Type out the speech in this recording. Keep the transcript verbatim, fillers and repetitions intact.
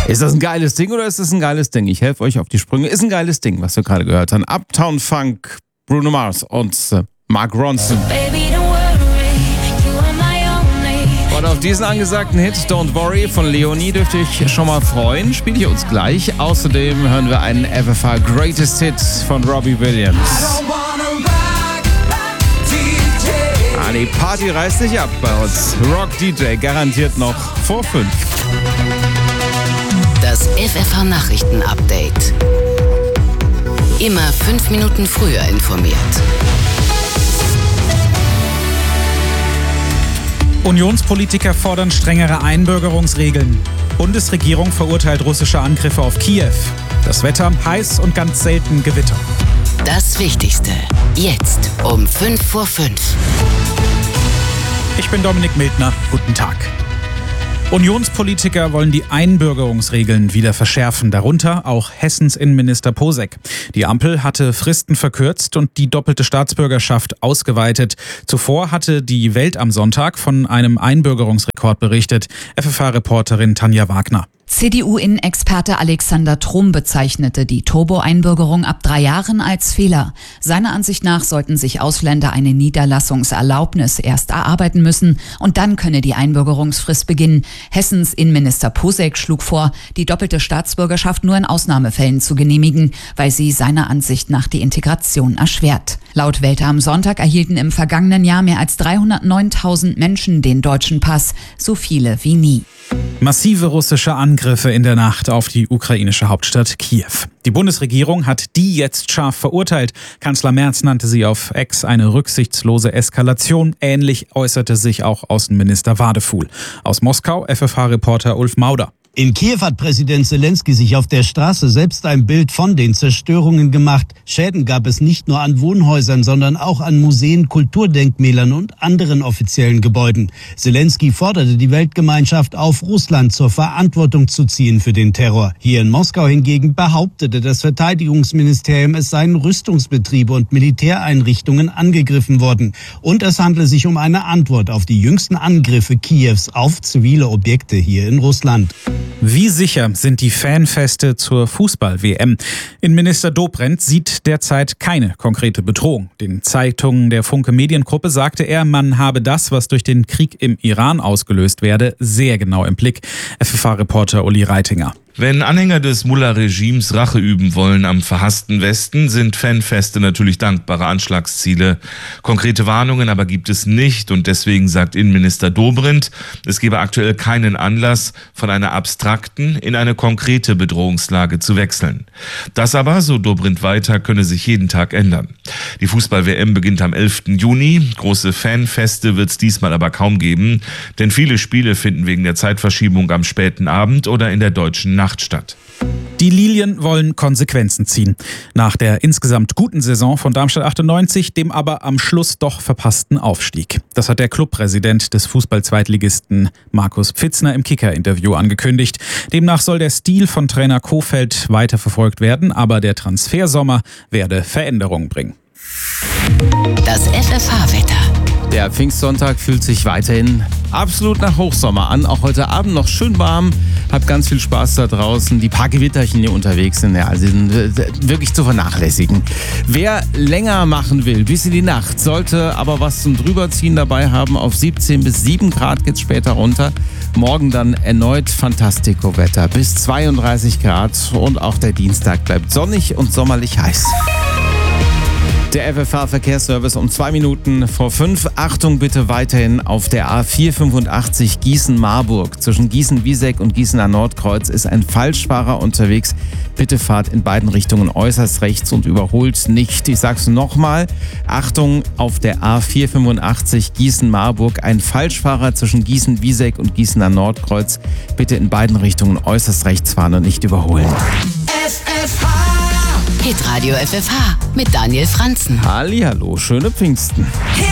Ist das ein geiles Ding oder ist das ein geiles Ding? Ich helfe euch auf die Sprünge. Ist ein geiles Ding, was wir gerade gehört haben. Uptown Funk, Bruno Mars und äh, Mark Ronson. Und auf diesen angesagten Hit Don't Worry von Leonie dürft ihr euch schon mal freuen. Spielt ihr uns gleich. Außerdem hören wir einen F F H Greatest Hit von Robbie Williams. Ah, die Party reißt sich ab bei uns. Rock D J garantiert noch vor fünf. Das F F H Nachrichten-Update. Immer fünf Minuten früher informiert. Unionspolitiker fordern strengere Einbürgerungsregeln. Bundesregierung verurteilt russische Angriffe auf Kiew. Das Wetter heiß und ganz selten Gewitter. Das Wichtigste jetzt um fünf vor fünf. Ich bin Dominik Mildner. Guten Tag. Unionspolitiker wollen die Einbürgerungsregeln wieder verschärfen, darunter auch Hessens Innenminister Posek. Die Ampel hatte Fristen verkürzt und die doppelte Staatsbürgerschaft ausgeweitet. Zuvor hatte die Welt am Sonntag von einem Einbürgerungsrekord berichtet. F F H-Reporterin Tanja Wagner. C D U-Innenexperte Alexander Trom bezeichnete die Turbo-Einbürgerung ab drei Jahren als Fehler. Seiner Ansicht nach sollten sich Ausländer eine Niederlassungserlaubnis erst erarbeiten müssen und dann könne die Einbürgerungsfrist beginnen. Hessens Innenminister Posek schlug vor, die doppelte Staatsbürgerschaft nur in Ausnahmefällen zu genehmigen, weil sie seiner Ansicht nach die Integration erschwert. Laut Welt am Sonntag erhielten im vergangenen Jahr mehr als dreihundertneuntausend Menschen den deutschen Pass, so viele wie nie. Massive russische Angriffe in der Nacht auf die ukrainische Hauptstadt Kiew. Die Bundesregierung hat die jetzt scharf verurteilt. Kanzler Merz nannte sie auf X eine rücksichtslose Eskalation. Ähnlich äußerte sich auch Außenminister Wadefuhl. Aus Moskau F F H-Reporter Ulf Mauder. In Kiew hat Präsident Zelensky sich auf der Straße selbst ein Bild von den Zerstörungen gemacht. Schäden gab es nicht nur an Wohnhäusern, sondern auch an Museen, Kulturdenkmälern und anderen offiziellen Gebäuden. Zelensky forderte die Weltgemeinschaft auf, Russland zur Verantwortung zu ziehen für den Terror. Hier in Moskau hingegen behauptete das Verteidigungsministerium, es seien Rüstungsbetriebe und Militäreinrichtungen angegriffen worden. Und es handle sich um eine Antwort auf die jüngsten Angriffe Kiews auf zivile Objekte hier in Russland. Wie sicher sind die Fanfeste zur Fußball-W M? Innenminister Dobrindt sieht derzeit keine konkrete Bedrohung. Den Zeitungen der Funke Mediengruppe sagte er, man habe das, was durch den Krieg im Iran ausgelöst werde, sehr genau im Blick. F F H-Reporter Uli Reitinger. Wenn Anhänger des Mullah-Regimes Rache üben wollen am verhassten Westen, sind Fanfeste natürlich dankbare Anschlagsziele. Konkrete Warnungen aber gibt es nicht und deswegen sagt Innenminister Dobrindt, es gebe aktuell keinen Anlass, von einer abstrakten in eine konkrete Bedrohungslage zu wechseln. Das aber, so Dobrindt weiter, könne sich jeden Tag ändern. Die Fußball-W M beginnt am elften Juni. Große Fanfeste wird es diesmal aber kaum geben, denn viele Spiele finden wegen der Zeitverschiebung am späten Abend oder in der deutschen Nacht statt. Die Lilien wollen Konsequenzen ziehen. Nach der insgesamt guten Saison von Darmstadt achtundneunzig, dem aber am Schluss doch verpassten Aufstieg. Das hat der Clubpräsident des Fußball-Zweitligisten Markus Pfitzner im Kicker-Interview angekündigt. Demnach soll der Stil von Trainer Kohfeldt weiterverfolgt werden, aber der Transfersommer werde Veränderungen bringen. Das F F H-Wetter. Der Pfingstsonntag fühlt sich weiterhin absolut nach Hochsommer an. Auch heute Abend noch schön warm. Habt ganz viel Spaß da draußen. Die paar Gewitterchen hier unterwegs sind, ja, also sind wirklich zu vernachlässigen. Wer länger machen will, bis in die Nacht, sollte aber was zum Drüberziehen dabei haben. Auf siebzehn bis sieben Grad geht's später runter. Morgen dann erneut Fantastico-Wetter bis zweiunddreißig Grad. Und auch der Dienstag bleibt sonnig und sommerlich heiß. Der F F H-Verkehrsservice um zwei Minuten vor fünf. Achtung bitte weiterhin auf der A vierhundertfünfundachtzig Gießen-Marburg. Zwischen Gießen-Wieseck und Gießener Nordkreuz ist ein Falschfahrer unterwegs. Bitte fahrt in beiden Richtungen äußerst rechts und überholt nicht. Ich sag's nochmal. Achtung auf der A vierhundertfünfundachtzig Gießen-Marburg. Ein Falschfahrer zwischen Gießen-Wieseck und Gießener Nordkreuz. Bitte in beiden Richtungen äußerst rechts fahren und nicht überholen. F F H Hitradio F F H mit Daniel Franzen. Hallihallo, schöne Pfingsten.